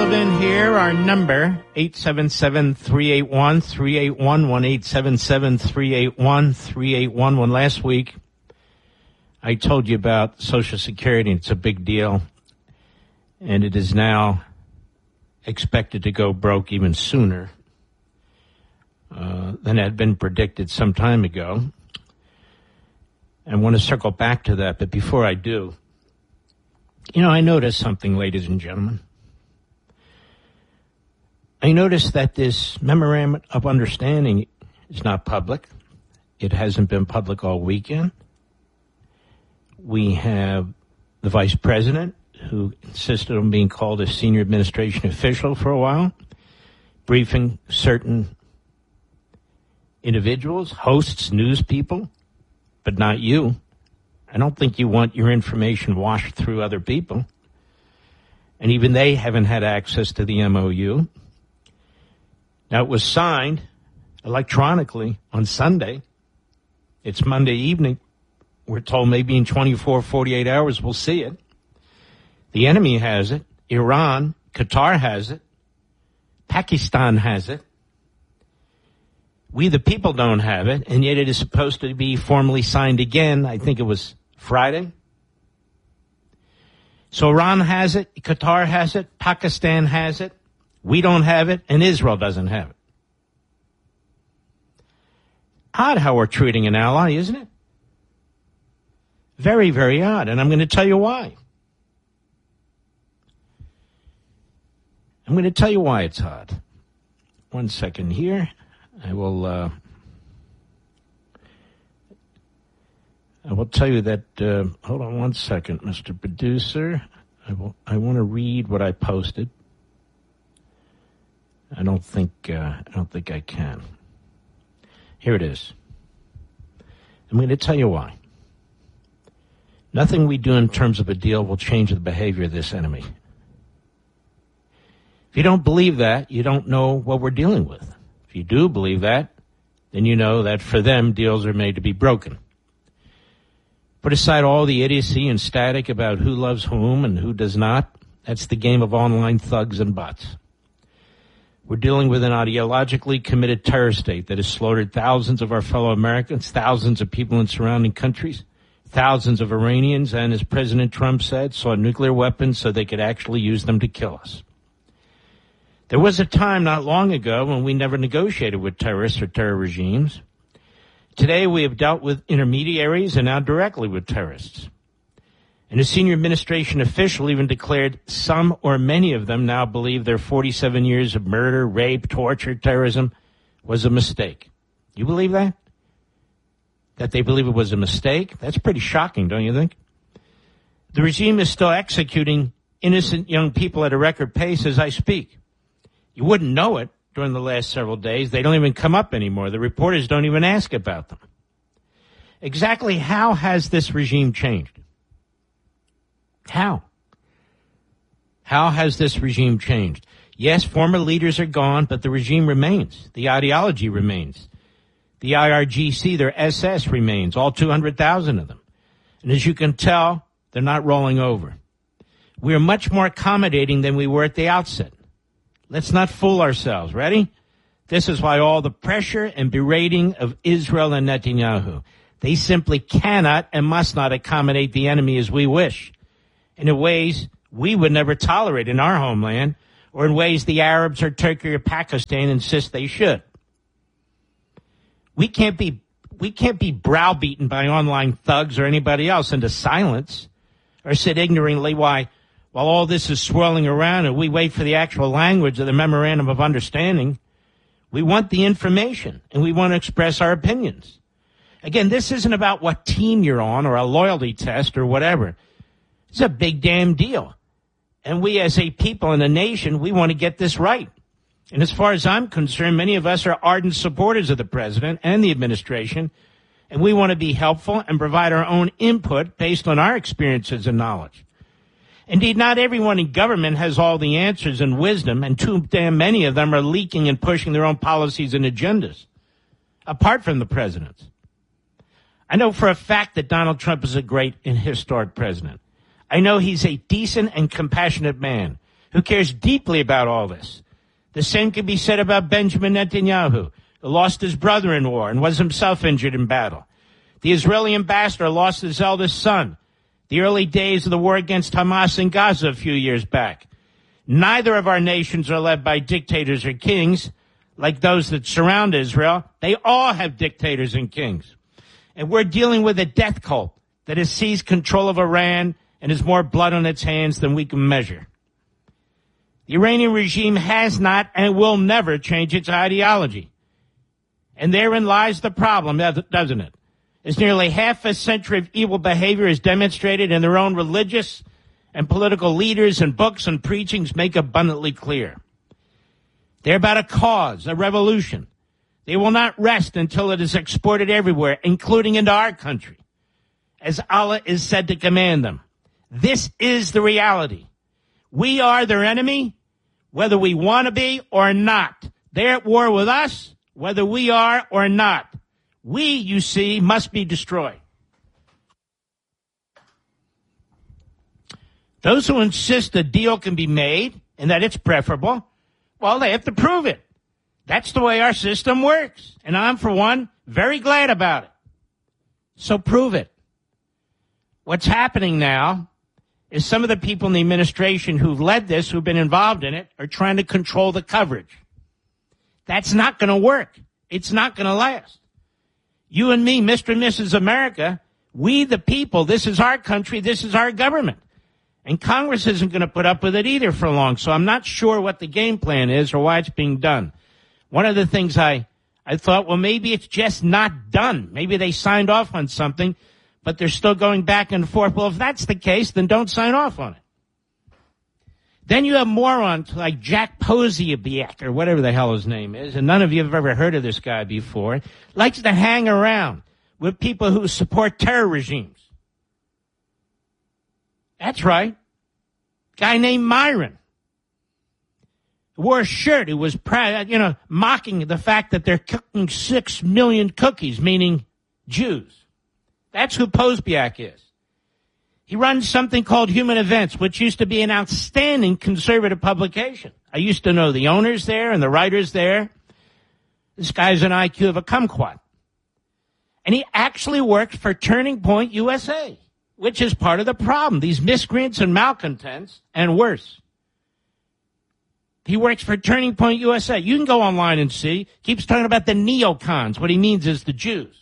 in here. Our number, 877-381-3811, 1-877-381-3811. Last week, I told you about Social Security. It's a big deal, and it is now expected to go broke even sooner than had been predicted some time ago. I want to circle back to that, but before I do, I noticed something, ladies and gentlemen. I noticed that this memorandum of understanding is not public. It hasn't been public all weekend. We have the vice president, who insisted on being called a senior administration official for a while, briefing certain individuals, hosts, news people, but not you. I don't think you want your information washed through other people. And even they haven't had access to the MOU. Now, it was signed electronically on Sunday. It's Monday evening. We're told maybe in 24, 48 hours we'll see it. The enemy has it. Iran, Qatar has it. Pakistan has it. We, the people, don't have it, and yet it is supposed to be formally signed again. I think it was Friday. So Iran has it, Qatar has it, Pakistan has it, we don't have it, and Israel doesn't have it. Odd how we're treating an ally, isn't it? Very, very odd, and I'm going to tell you why. I'm going to tell you why it's odd. 1 second here. I will tell you that, hold on 1 second, Mr. Producer. I want to read what I posted. I don't think I can. Here it is. I'm going to tell you why. Nothing we do in terms of a deal will change the behavior of this enemy. If you don't believe that, you don't know what we're dealing with. If you do believe that, then you know that for them, deals are made to be broken. Put aside all the idiocy and static about who loves whom and who does not. That's the game of online thugs and bots. We're dealing with an ideologically committed terror state that has slaughtered thousands of our fellow Americans, thousands of people in surrounding countries, thousands of Iranians, and as President Trump said, sought nuclear weapons so they could actually use them to kill us. There was a time not long ago when we never negotiated with terrorists or terror regimes. Today we have dealt with intermediaries and now directly with terrorists. And a senior administration official even declared some or many of them now believe their 47 years of murder, rape, torture, terrorism was a mistake. You believe that? That they believe it was a mistake? That's pretty shocking, don't you think? The regime is still executing innocent young people at a record pace as I speak. You wouldn't know it during the last several days. They don't even come up anymore. The reporters don't even ask about them. Exactly how has this regime changed? How? How has this regime changed? Yes, former leaders are gone, but the regime remains. The ideology remains. The IRGC, their SS, remains, all 200,000 of them. And as you can tell, they're not rolling over. We are much more accommodating than we were at the outset. Let's not fool ourselves. Ready? This is why all the pressure and berating of Israel and Netanyahu. They simply cannot and must not accommodate the enemy as we wish, and in ways we would never tolerate in our homeland, or in ways the Arabs or Turkey or Pakistan insist they should. We can't be browbeaten by online thugs or anybody else into silence, or sit ignorantly while all this is swirling around and we wait for the actual language of the memorandum of understanding. We want the information, and we want to express our opinions. Again, this isn't about what team you're on or a loyalty test or whatever. It's a big damn deal. And we as a people and a nation, we want to get this right. And as far as I'm concerned, many of us are ardent supporters of the president and the administration, and we want to be helpful and provide our own input based on our experiences and knowledge. Indeed, not everyone in government has all the answers and wisdom, and too damn many of them are leaking and pushing their own policies and agendas, apart from the president's. I know for a fact that Donald Trump is a great and historic president. I know he's a decent and compassionate man who cares deeply about all this. The same can be said about Benjamin Netanyahu, who lost his brother in war and was himself injured in battle. The Israeli ambassador lost his eldest son, the early days of the war against Hamas in Gaza a few years back. Neither of our nations are led by dictators or kings like those that surround Israel. They all have dictators and kings. And we're dealing with a death cult that has seized control of Iran and has more blood on its hands than we can measure. The Iranian regime has not and will never change its ideology. And therein lies the problem, doesn't it? As nearly half a century of evil behavior is demonstrated in their own religious and political leaders and books and preachings make abundantly clear. They're about a cause, a revolution. They will not rest until it is exported everywhere, including into our country, as Allah is said to command them. This is the reality. We are their enemy, whether we want to be or not. They're at war with us, whether we are or not. We, you see, must be destroyed. Those who insist a deal can be made and that it's preferable, well, they have to prove it. That's the way our system works. And I'm, for one, very glad about it. So prove it. What's happening now is some of the people in the administration who've led this, who've been involved in it, are trying to control the coverage. That's not going to work. It's not going to last. You and me, Mr. and Mrs. America, we the people, this is our country, this is our government. And Congress isn't going to put up with it either for long, so I'm not sure what the game plan is or why it's being done. One of the things I thought, well, maybe it's just not done. Maybe they signed off on something, but they're still going back and forth. Well, if that's the case, then don't sign off on it. Then you have morons like Jack Posobiec, or whatever the hell his name is, and none of you have ever heard of this guy before, likes to hang around with people who support terror regimes. That's right. Guy named Myron. Wore a shirt who was proud, mocking the fact that they're cooking 6 million cookies, meaning Jews. That's who Posobiec is. He runs something called Human Events, which used to be an outstanding conservative publication. I used to know the owners there and the writers there. This guy's an IQ of a kumquat. And he actually worked for Turning Point USA, which is part of the problem. These miscreants and malcontents, and worse. He works for Turning Point USA. You can go online and see. Keeps talking about the neocons. What he means is the Jews.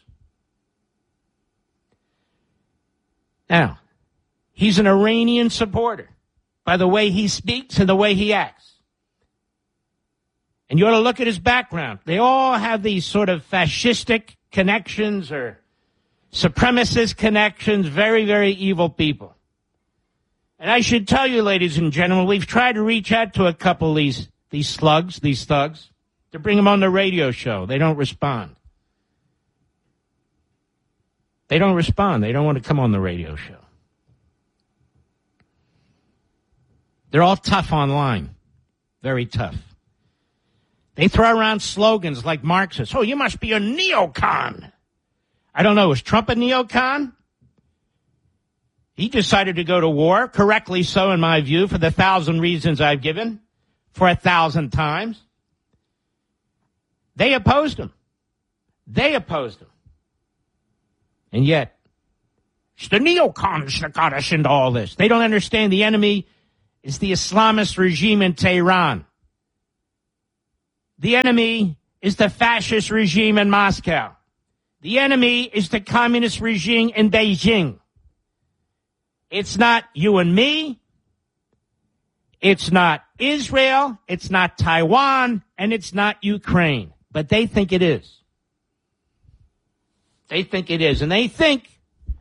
Now, he's an Iranian supporter by the way he speaks and the way he acts. And you ought to look at his background. They all have these sort of fascistic connections or supremacist connections, very, very evil people. And I should tell you, ladies and gentlemen, we've tried to reach out to a couple of these slugs, these thugs, to bring them on the radio show. They don't respond. They don't respond. They don't want to come on the radio show. They're all tough online. Very tough. They throw around slogans like Marxists. Oh, you must be a neocon. I don't know. Is Trump a neocon? He decided to go to war, correctly so in my view, for the 1,000 reasons I've given, for 1,000 times. They opposed him. They opposed him. And yet, it's the neocons that got us into all this. They don't understand the enemy is the Islamist regime in Tehran. The enemy is the fascist regime in Moscow. The enemy is the communist regime in Beijing. It's not you and me. It's not Israel. It's not Taiwan. And it's not Ukraine. But they think it is. They think it is. And they think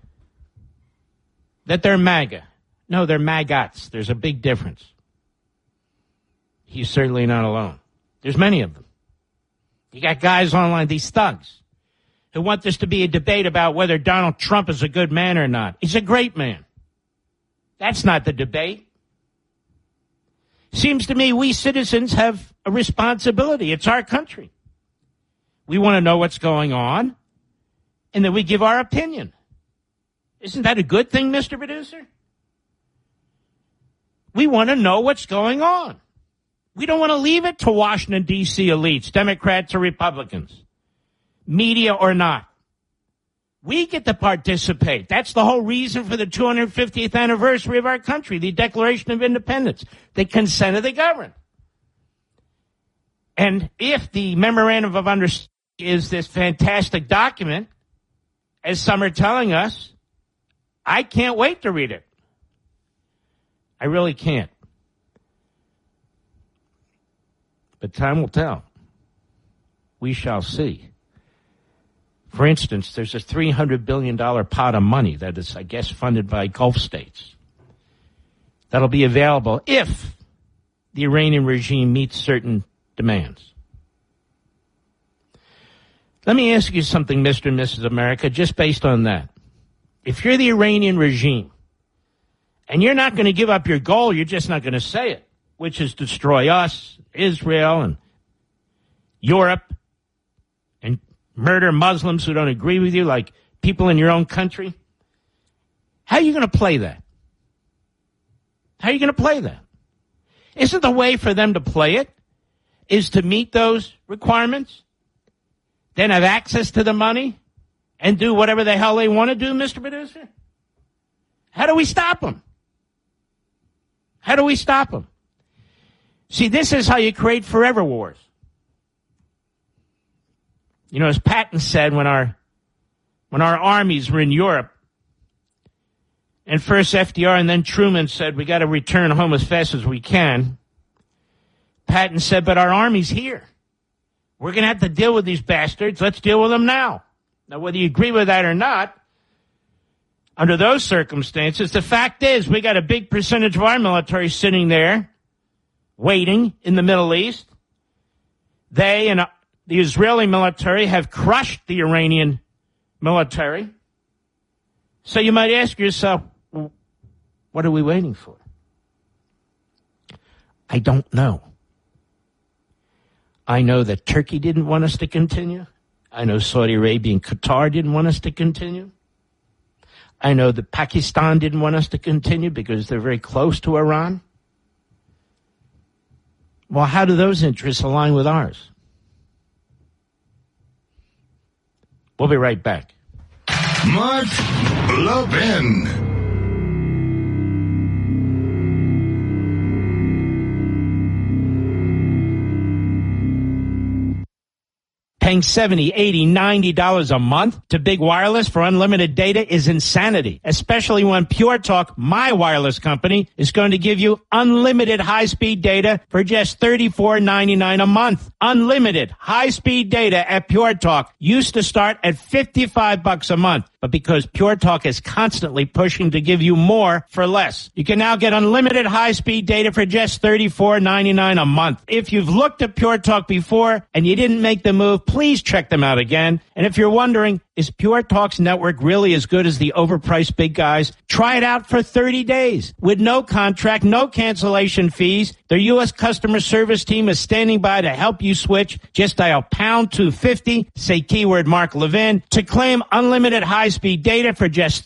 that they're MAGA. No, they're maggots. There's a big difference. He's certainly not alone. There's many of them. You got guys online, these thugs, who want this to be a debate about whether Donald Trump is a good man or not. He's a great man. That's not the debate. Seems to me we citizens have a responsibility. It's our country. We want to know what's going on, and then we give our opinion. Isn't that a good thing, Mr. Producer? We want to know what's going on. We don't want to leave it to Washington, D.C. elites, Democrats or Republicans, media or not. We get to participate. That's the whole reason for the 250th anniversary of our country, the Declaration of Independence, the consent of the governed. And if the Memorandum of Understanding is this fantastic document, as some are telling us, I can't wait to read it. I really can't. But time will tell. We shall see. For instance, there's a $300 billion pot of money that is, I guess, funded by Gulf states. That'll be available if the Iranian regime meets certain demands. Let me ask you something, Mr. and Mrs. America, just based on that. If you're the Iranian regime, and you're not going to give up your goal, you're just not going to say it, which is destroy us, Israel, and Europe, and murder Muslims who don't agree with you, like people in your own country. How are you going to play that? How are you going to play that? Isn't the way for them to play it is to meet those requirements, then have access to the money, and do whatever the hell they want to do, Mr. Producer? How do we stop them? How do we stop them? See, this is how you create forever wars. You know, as Patton said when our armies were in Europe, and first FDR and then Truman said, we got to return home as fast as we can. Patton said, but our army's here. We're going to have to deal with these bastards. Let's deal with them now. Now, whether you agree with that or not, under those circumstances, the fact is we got a big percentage of our military sitting there waiting in the Middle East. They and the Israeli military have crushed the Iranian military. So you might ask yourself, what are we waiting for? I don't know. I know that Turkey didn't want us to continue. I know Saudi Arabia and Qatar didn't want us to continue. I know that Pakistan didn't want us to continue because they're very close to Iran. Well, how do those interests align with ours? We'll be right back. Mark Levin. Paying $70, $80, $90 a month to Big Wireless for unlimited data is insanity, especially when Pure Talk, my wireless company, is going to give you unlimited high-speed data for just $34.99 a month. Unlimited high-speed data at Pure Talk used to start at $55 a month. But because Pure Talk is constantly pushing to give you more for less, you can now get unlimited high-speed data for just $34.99 a month. If you've looked at Pure Talk before and you didn't make the move, please check them out again. And if you're wondering, is Pure Talk's network really as good as the overpriced big guys? Try it out for 30 days with no contract, no cancellation fees. Their U.S. customer service team is standing by to help you switch. Just dial pound 250, say keyword Mark Levin, to claim unlimited high-speed data for just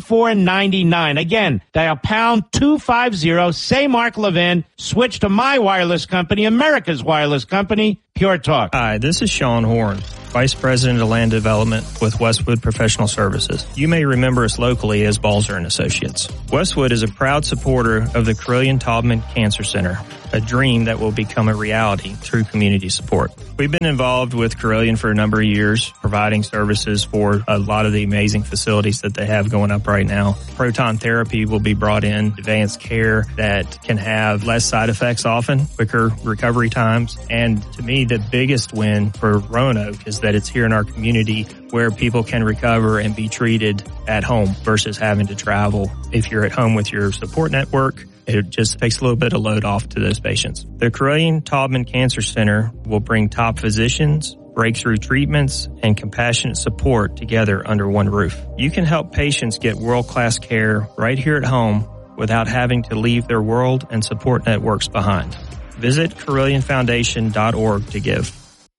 $34.99. Again, dial pound 250, say Mark Levin, switch to my wireless company, America's wireless company, Pure Talk. Hi, this is Sean Horn, Vice President of Land Development with Westwood Professional Services. You may remember us locally as Balzer & Associates. Westwood is a proud supporter of the Carilion-Taubman Cancer Center, a dream that will become a reality through community support. We've been involved with Carilion for a number of years, providing services for a lot of the amazing facilities that they have going up right now. Proton therapy will be brought in, advanced care that can have less side effects often, quicker recovery times, and to me, the biggest win for Roanoke is that it's here in our community where people can recover and be treated at home versus having to travel. If you're at home with your support network, it just takes a little bit of load off to those patients. The Carilion-Taubman Cancer Center will bring top physicians, breakthrough treatments, and compassionate support together under one roof. You can help patients get world-class care right here at home without having to leave their world and support networks behind. Visit CarillionFoundation.org to give.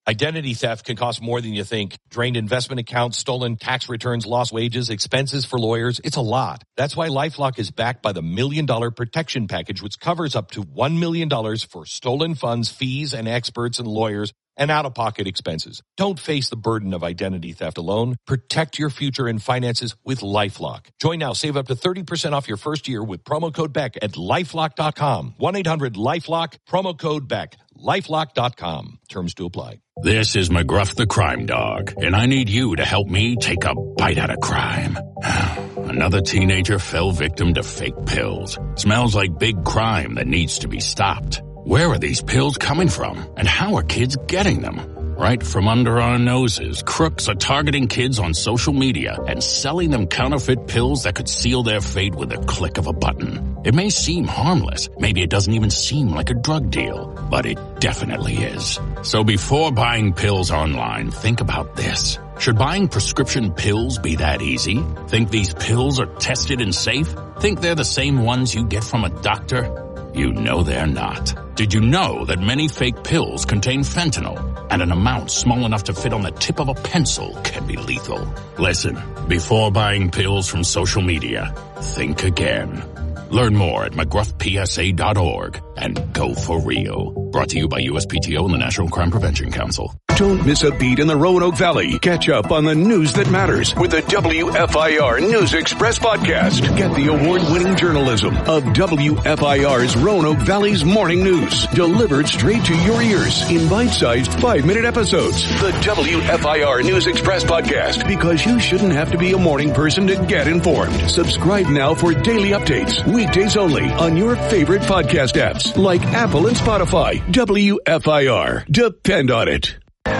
Identity theft can cost more than you think. Drained investment accounts, stolen tax returns, lost wages, expenses for lawyers. It's a lot. That's why LifeLock is backed by the $1 Million Protection Package, which covers up to $1 million for stolen funds, fees, and experts and lawyers, and out-of-pocket expenses. Don't face the burden of identity theft alone. Protect your future and finances with LifeLock. Join now. Save up to 30% off your first year with promo code BECK at LifeLock.com. 1-800-LifeLock, promo code BECK. LifeLock.com. Terms to apply. This is McGruff the Crime Dog, and I need you to help me take a bite out of crime. Another teenager fell victim to fake pills. Smells like big crime that needs to be stopped. Where are these pills coming from, and how are kids getting them? Right from under our noses, crooks are targeting kids on social media and selling them counterfeit pills that could seal their fate with a click of a button. It may seem harmless, maybe it doesn't even seem like a drug deal, but it definitely is. So before buying pills online, think about this. Should buying prescription pills be that easy? Think these pills are tested and safe? Think they're the same ones you get from a doctor? You know they're not. Did you know that many fake pills contain fentanyl? And an amount small enough to fit on the tip of a pencil can be lethal. Listen, before buying pills from social media, think again. Learn more at McGruffPSA.org and go for real. Brought to you by USPTO and the National Crime Prevention Council. Don't miss a beat in the Roanoke Valley. Catch up on the news that matters with the WFIR News Express podcast. Get the award-winning journalism of WFIR's Roanoke Valley's morning news, delivered straight to your ears in bite-sized 5-minute episodes. The WFIR News Express podcast, because you shouldn't have to be a morning person to get informed. Subscribe now for daily updates, weekdays only, on your favorite podcast apps like Apple and Spotify. WFIR. Depend on it.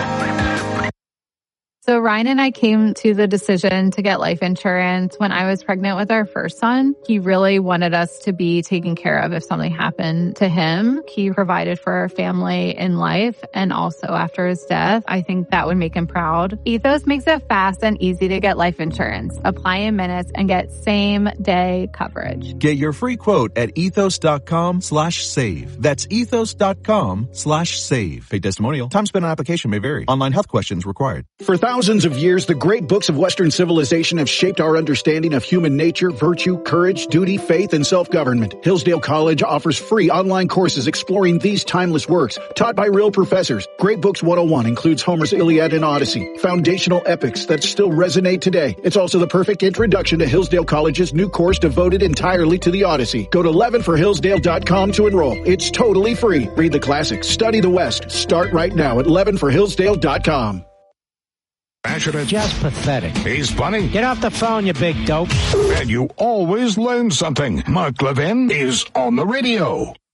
So Ryan and I came to the decision to get life insurance when I was pregnant with our first son. He really wanted us to be taken care of if something happened to him. He provided for our family in life and also after his death. I think that would make him proud. Ethos makes it fast and easy to get life insurance. Apply in minutes and get same-day coverage. Get your free quote at ethos.com/save. That's ethos.com/save. Paid testimonial. Time spent on application may vary. Online health questions required. For thousands of years, the great books of Western civilization have shaped our understanding of human nature, virtue, courage, duty, faith, and self-government. Hillsdale College offers free online courses exploring these timeless works, taught by real professors. Great Books 101 includes Homer's Iliad and Odyssey, foundational epics that still resonate today. It's also the perfect introduction to Hillsdale College's new course devoted entirely to the Odyssey. Go to leavenforhillsdale.com to enroll. It's totally free. Read the classics, study the West. Start right now at leavenforhillsdale.com. Just pathetic. He's funny. Get off the phone, you big dope. And you always learn something. Mark Levin is on the radio.